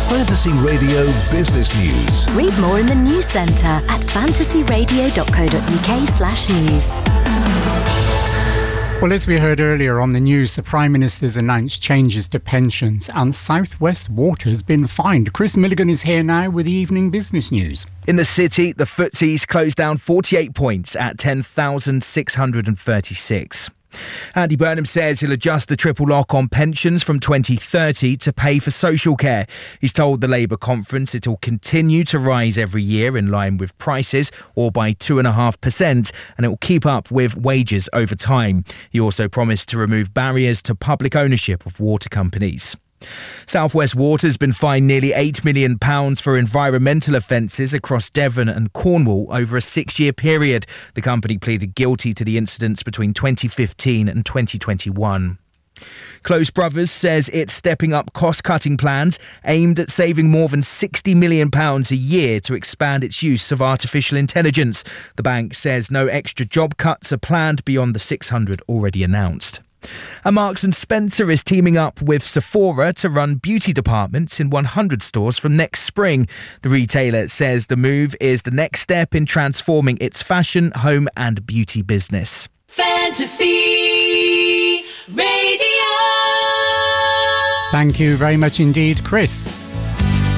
Fantasy Radio Business News. Read more in the News Centre at fantasyradio.co.uk/news. Well, as we heard earlier on the news, the Prime Minister's announced changes to pensions and South West Water's been fined. Chris Milligan is here now with the Evening Business News. In the city, the FTSE's closed down 48 points at 10,636. Andy Burnham says he'll adjust the triple lock on pensions from 2030 to pay for social care. He's told the Labour conference it'll continue to rise every year in line with prices, or by 2.5%, and it will keep up with wages over time. He also promised to remove barriers to public ownership of water companies. South West Water's been fined nearly £8 million for environmental offences across Devon and Cornwall over a 6-year period. The company pleaded guilty to the incidents between 2015 and 2021. Close Brothers says it's stepping up cost-cutting plans aimed at saving more than £60 million a year to expand its use of artificial intelligence. The bank says no extra job cuts are planned beyond the 600 already announced. And Marks & Spencer is teaming up with Sephora to run beauty departments in 100 stores from next spring. The retailer says the move is the next step in transforming its fashion, home and beauty business. Fantasy Radio. Thank you very much indeed, Chris.